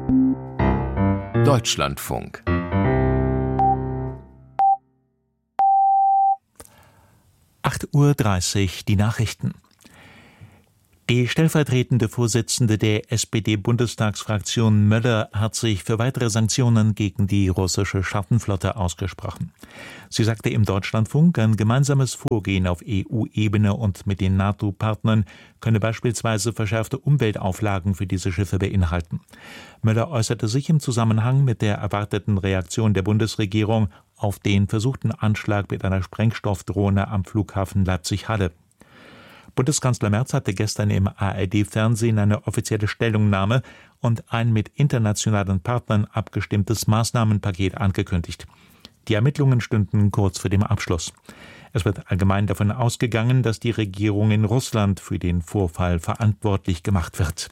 Deutschlandfunk. Uhr 30, die Nachrichten. Die stellvertretende Vorsitzende der SPD-Bundestagsfraktion Möller hat sich für weitere Sanktionen gegen die russische Schattenflotte ausgesprochen. Sie sagte im Deutschlandfunk, ein gemeinsames Vorgehen auf EU-Ebene und mit den NATO-Partnern könne beispielsweise verschärfte Umweltauflagen für diese Schiffe beinhalten. Möller äußerte sich im Zusammenhang mit der erwarteten Reaktion der Bundesregierung auf den versuchten Anschlag mit einer Sprengstoffdrohne am Flughafen Leipzig-Halle. Bundeskanzler Merz hatte gestern im ARD-Fernsehen eine offizielle Stellungnahme und ein mit internationalen Partnern abgestimmtes Maßnahmenpaket angekündigt. Die Ermittlungen stünden kurz vor dem Abschluss. Es wird allgemein davon ausgegangen, dass die Regierung in Russland für den Vorfall verantwortlich gemacht wird.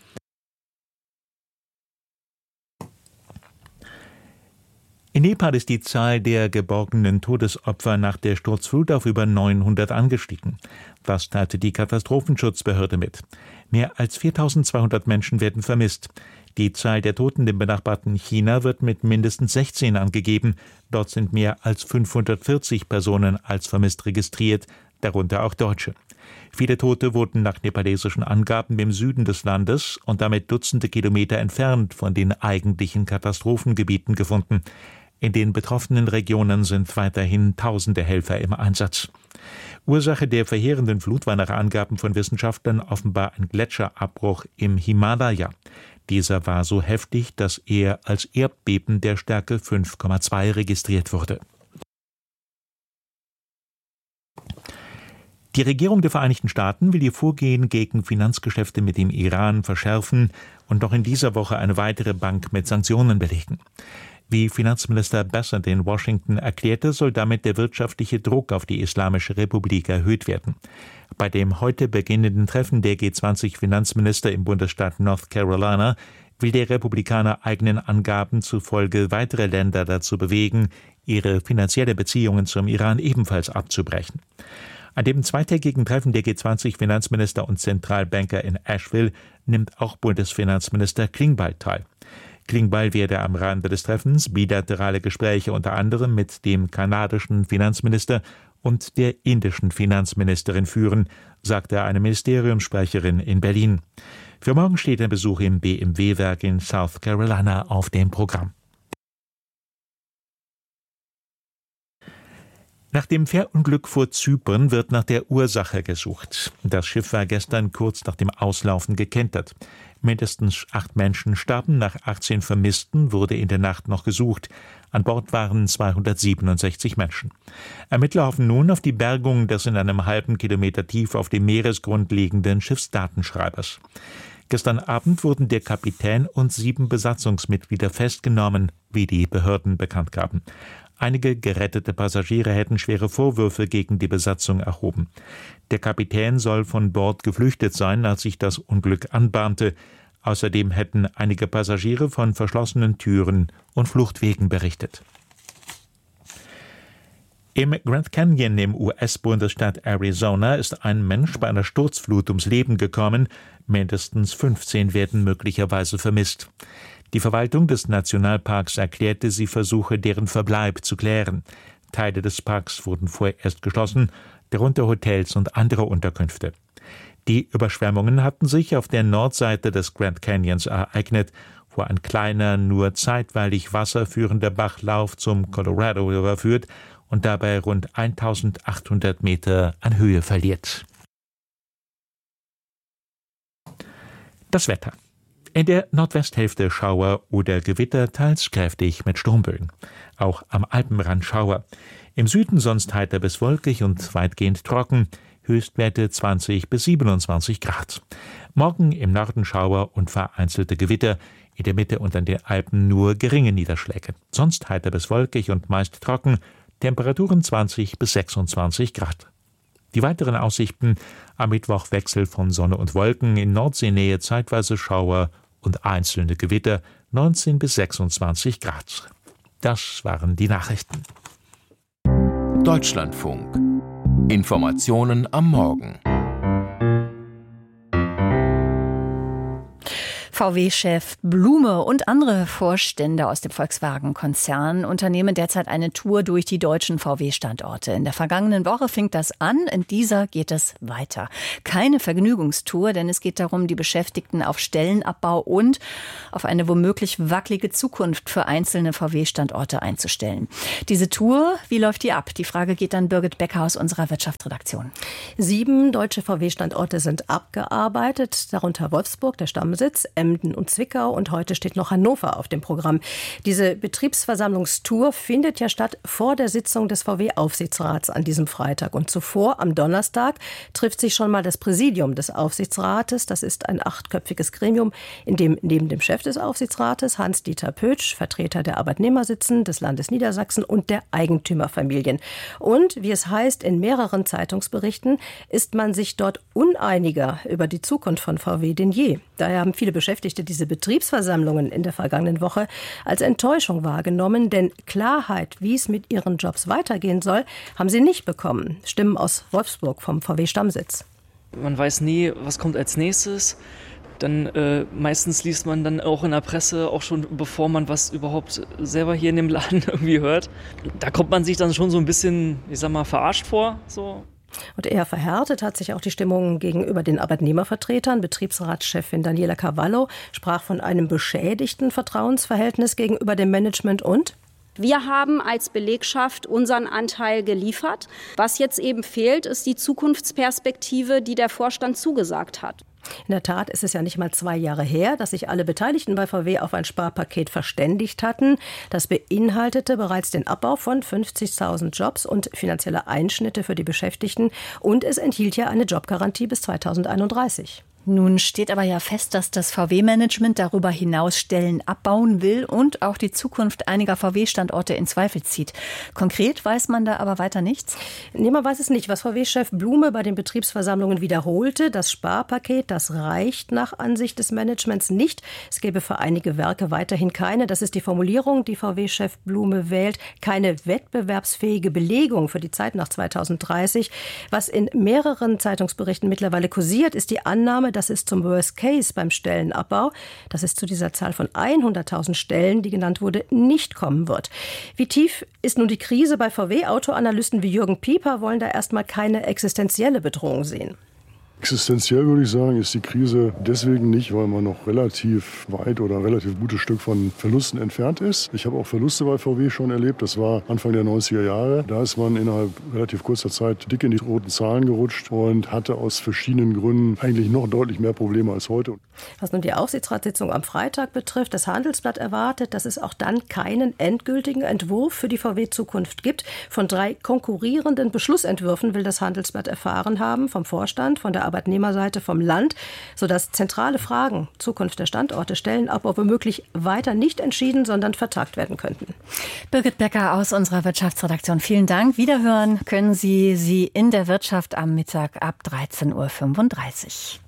In Nepal ist die Zahl der geborgenen Todesopfer nach der Sturzflut auf über 900 angestiegen. Das teilte die Katastrophenschutzbehörde mit. Mehr als 4.200 Menschen werden vermisst. Die Zahl der Toten im benachbarten China wird mit mindestens 16 angegeben. Dort sind mehr als 540 Personen als vermisst registriert, darunter auch Deutsche. Viele Tote wurden nach nepalesischen Angaben im Süden des Landes und damit Dutzende Kilometer entfernt von den eigentlichen Katastrophengebieten gefunden. In den betroffenen Regionen sind weiterhin tausende Helfer im Einsatz. Ursache der verheerenden Flut war nach Angaben von Wissenschaftlern offenbar ein Gletscherabbruch im Himalaya. Dieser war so heftig, dass er als Erdbeben der Stärke 5,2 registriert wurde. Die Regierung der Vereinigten Staaten will ihr Vorgehen gegen Finanzgeschäfte mit dem Iran verschärfen und noch in dieser Woche eine weitere Bank mit Sanktionen belegen. Wie Finanzminister Bassett in Washington erklärte, soll damit der wirtschaftliche Druck auf die Islamische Republik erhöht werden. Bei dem heute beginnenden Treffen der G20-Finanzminister im Bundesstaat North Carolina will der Republikaner eigenen Angaben zufolge weitere Länder dazu bewegen, ihre finanzielle Beziehungen zum Iran ebenfalls abzubrechen. An dem zweitägigen Treffen der G20-Finanzminister und Zentralbanker in Asheville nimmt auch Bundesfinanzminister Klingbeil teil. Klingbeil werde am Rande des Treffens bilaterale Gespräche unter anderem mit dem kanadischen Finanzminister und der indischen Finanzministerin führen, sagte eine Ministeriumssprecherin in Berlin. Für morgen steht ein Besuch im BMW-Werk in South Carolina auf dem Programm. Nach dem Fährunglück vor Zypern wird nach der Ursache gesucht. Das Schiff war gestern kurz nach dem Auslaufen gekentert. Mindestens 8 Menschen starben, nach 18 Vermissten wurde in der Nacht noch gesucht. An Bord waren 267 Menschen. Ermittler hoffen nun auf die Bergung des in einem halben Kilometer tief auf dem Meeresgrund liegenden Schiffsdatenschreibers. Gestern Abend wurden der Kapitän und 7 Besatzungsmitglieder festgenommen, wie die Behörden bekannt gaben. Einige gerettete Passagiere hätten schwere Vorwürfe gegen die Besatzung erhoben. Der Kapitän soll von Bord geflüchtet sein, als sich das Unglück anbahnte. Außerdem hätten einige Passagiere von verschlossenen Türen und Fluchtwegen berichtet. Im Grand Canyon im US-Bundesstaat Arizona ist ein Mensch bei einer Sturzflut ums Leben gekommen. Mindestens 15 werden möglicherweise vermisst. Die Verwaltung des Nationalparks erklärte, sie versuche, deren Verbleib zu klären. Teile des Parks wurden vorerst geschlossen, darunter Hotels und andere Unterkünfte. Die Überschwemmungen hatten sich auf der Nordseite des Grand Canyons ereignet, wo ein kleiner, nur zeitweilig wasserführender Bachlauf zum Colorado River führt und dabei rund 1800 Meter an Höhe verliert. Das Wetter. In der Nordwesthälfte Schauer oder Gewitter, teils kräftig mit Sturmböen. Auch am Alpenrand Schauer. Im Süden sonst heiter bis wolkig und weitgehend trocken. Höchstwerte 20 bis 27 Grad. Morgen im Norden Schauer und vereinzelte Gewitter. In der Mitte und an den Alpen nur geringe Niederschläge. Sonst heiter bis wolkig und meist trocken. Temperaturen 20 bis 26 Grad. Die weiteren Aussichten: am Mittwoch Wechsel von Sonne und Wolken, in Nordseenähe zeitweise Schauer und einzelne Gewitter, 19 bis 26 Grad. Das waren die Nachrichten. Deutschlandfunk. Informationen am Morgen. VW-Chef Blume und andere Vorstände aus dem Volkswagen-Konzern unternehmen derzeit eine Tour durch die deutschen VW-Standorte. In der vergangenen Woche fing das an, in dieser geht es weiter. Keine Vergnügungstour, denn es geht darum, die Beschäftigten auf Stellenabbau und auf eine womöglich wackelige Zukunft für einzelne VW-Standorte einzustellen. Diese Tour, wie läuft die ab? Die Frage geht an Birgit Becker aus unserer Wirtschaftsredaktion. 7 deutsche VW-Standorte sind abgearbeitet, darunter Wolfsburg, der Stammsitz, Emden und Zwickau, und heute steht noch Hannover auf dem Programm. Diese Betriebsversammlungstour findet ja statt vor der Sitzung des VW-Aufsichtsrats an diesem Freitag. Und zuvor, am Donnerstag, trifft sich schon mal das Präsidium des Aufsichtsrates. Das ist ein 8-köpfiges Gremium, in dem neben dem Chef des Aufsichtsrates Hans-Dieter Pötsch, Vertreter der Arbeitnehmer sitzen, des Landes Niedersachsen und der Eigentümerfamilien. Und, wie es heißt in mehreren Zeitungsberichten, ist man sich dort uneiniger über die Zukunft von VW denn je. Daher haben viele Beschäftigte diese Betriebsversammlungen in der vergangenen Woche als Enttäuschung wahrgenommen, denn Klarheit, wie es mit ihren Jobs weitergehen soll, haben sie nicht bekommen. Stimmen aus Wolfsburg vom VW-Stammsitz. Man weiß nie, was kommt als nächstes. Dann meistens liest man dann auch in der Presse, auch schon bevor man was überhaupt selber hier in dem Laden irgendwie hört. Da kommt man sich dann schon so ein bisschen, verarscht vor, so. Und eher verhärtet hat sich auch die Stimmung gegenüber den Arbeitnehmervertretern. Betriebsratschefin Daniela Cavallo sprach von einem beschädigten Vertrauensverhältnis gegenüber dem Management und: Wir haben als Belegschaft unseren Anteil geliefert. Was jetzt eben fehlt, ist die Zukunftsperspektive, die der Vorstand zugesagt hat. In der Tat ist es ja nicht mal 2 Jahre her, dass sich alle Beteiligten bei VW auf ein Sparpaket verständigt hatten. Das beinhaltete bereits den Abbau von 50.000 Jobs und finanzielle Einschnitte für die Beschäftigten. Und es enthielt ja eine Jobgarantie bis 2031. Nun steht aber ja fest, dass das VW-Management darüber hinaus Stellen abbauen will und auch die Zukunft einiger VW-Standorte in Zweifel zieht. Konkret weiß man da aber weiter nichts? Nee, man weiß es nicht. Was VW-Chef Blume bei den Betriebsversammlungen wiederholte, das Sparpaket, das reicht nach Ansicht des Managements nicht. Es gäbe für einige Werke weiterhin keine, das ist die Formulierung, die VW-Chef Blume wählt, keine wettbewerbsfähige Belegung für die Zeit nach 2030. Was in mehreren Zeitungsberichten mittlerweile kursiert, ist die Annahme, dass es zum Worst Case beim Stellenabbau, das ist zu dieser Zahl von 100.000 Stellen, die genannt wurde, nicht kommen wird. Wie tief ist nun die Krise bei VW? Autoanalysten wie Jürgen Pieper wollen da erstmal keine existenzielle Bedrohung sehen. Existenziell würde ich sagen, ist die Krise deswegen nicht, weil man noch relativ weit oder ein relativ gutes Stück von Verlusten entfernt ist. Ich habe auch Verluste bei VW schon erlebt. Das war Anfang der 90er Jahre. Da ist man innerhalb relativ kurzer Zeit dick in die roten Zahlen gerutscht und hatte aus verschiedenen Gründen eigentlich noch deutlich mehr Probleme als heute. Was nun die Aufsichtsratssitzung am Freitag betrifft, das Handelsblatt erwartet, dass es auch dann keinen endgültigen Entwurf für die VW-Zukunft gibt. Von 3 konkurrierenden Beschlussentwürfen will das Handelsblatt erfahren haben, vom Vorstand, von der Arbeitnehmerseite, vom Land, sodass zentrale Fragen, Zukunft der Standorte, Stellenabbau womöglich weiter nicht entschieden, sondern vertagt werden könnten. Birgit Becker aus unserer Wirtschaftsredaktion, vielen Dank. Wiederhören können Sie in der Wirtschaft am Mittag ab 13.35 Uhr.